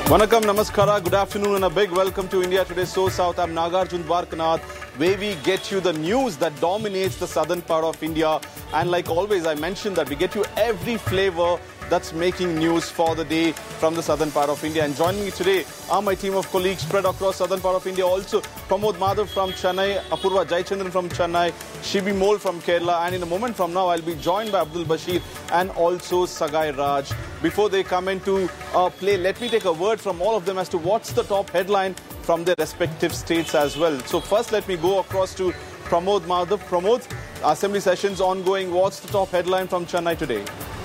Vanakkam, Namaskara, good afternoon and a big welcome to India Today So South. I'm Nagarjun Dwarkanath, where we get you the news that dominates the southern part of India. And like always, I mentioned that we get you every flavor that's making news for the day from the southern part of India. And joining me today are my team of colleagues spread across southern part of India. Also, Pramod Madhav from Chennai, Apurva Jayachandran from Chennai, Shibi Mole from Kerala. And in a moment from now, I'll be joined by Abdul Bashir and also Sagai Raj. Before they come into play, let me take a word from all of them as to what's the top headline from their respective states as well. So first, let me go across to Pramod Madhav. Pramod, Assembly sessions ongoing. What's the top headline from Chennai today?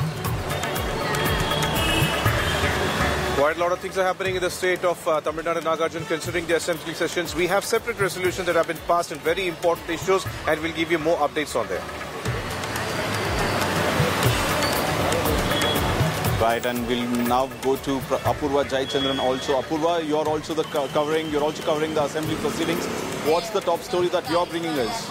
Quite a lot of things are happening in the state of Tamil Nadu and Nagarjun considering the assembly sessions. We have separate resolutions that have been passed in very important issues, and we'll give you more updates on them. Right, and we'll now go to Apurva Jayachandran also. Apurva, you're also covering the assembly proceedings. What's the top story that you're bringing us?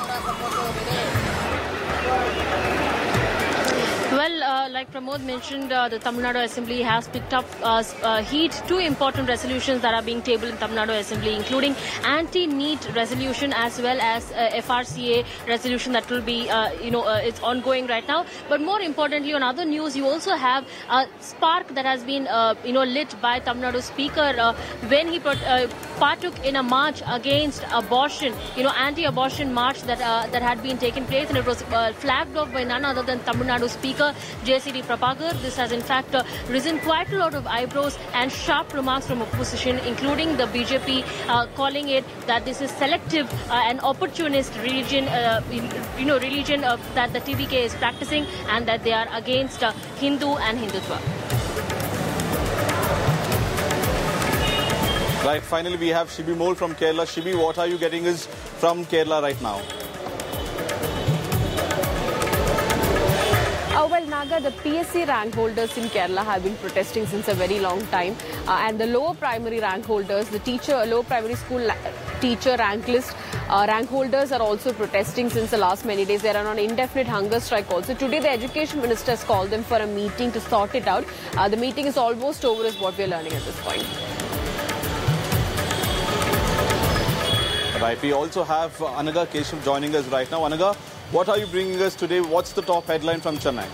Well, like Pramod mentioned, the Tamil Nadu Assembly has picked up heat. Two important resolutions that are being tabled in Tamil Nadu Assembly, including anti-NEET resolution as well as FRCA resolution that will be, it's ongoing right now. But more importantly, on other news, you also have a spark that has been, lit by Tamil Nadu Speaker when he partook in a march against abortion, anti-abortion march that had been taken place, and it was flagged off by none other than Tamil Nadu Speaker JCD Prabhakar. This has in fact risen quite a lot of eyebrows and sharp remarks from opposition, including the BJP, calling it that this is selective and opportunist religion, religion that the TVK is practicing, and that they are against Hindu and Hindutva. Right, finally we have Shibi Mole from Kerala. Shibi, what are you getting us from Kerala right now? Well, Naga, the PSC rank holders in Kerala have been protesting since a very long time. And the lower primary rank holders, lower primary school teacher rank list rank holders are also protesting since the last many days. They are on indefinite hunger strike also. Today, the education minister has called them for a meeting to sort it out. The meeting is almost over is what we are learning at this point. Right, we also have Anaga Keshav joining us right now. Anaga, what are you bringing us today? What's the top headline from Chennai?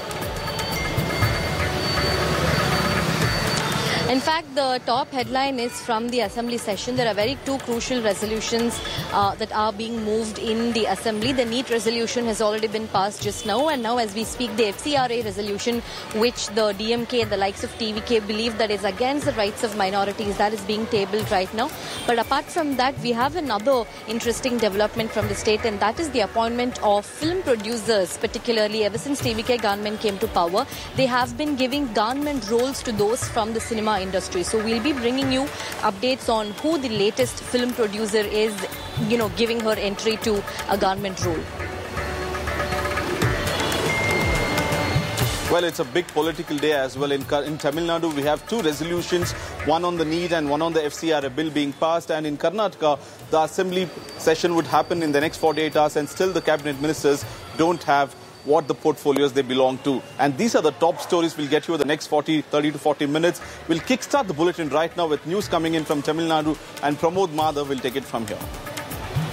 In fact, the top headline is from the Assembly session. There are two crucial resolutions that are being moved in the Assembly. The NEET resolution has already been passed just now, and now as we speak, the FCRA resolution, which the DMK and the likes of TVK believe that is against the rights of minorities, that is being tabled right now. But apart from that, we have another interesting development from the state, and that is the appointment of film producers, particularly ever since TVK government came to power. They have been giving government roles to those from the cinema industry. So we'll be bringing you updates on who the latest film producer is, giving her entry to a government role. Well, it's a big political day as well. In Tamil Nadu, we have two resolutions, one on the NEET and one on the FCRA bill being passed. And in Karnataka, the assembly session would happen in the next 48 hours, and still the cabinet ministers don't have what the portfolios they belong to. And these are the top stories we'll get you in the next 30 to 40 minutes. We'll kickstart the bulletin right now with news coming in from Tamil Nadu, and Pramod Madhav will take it from here.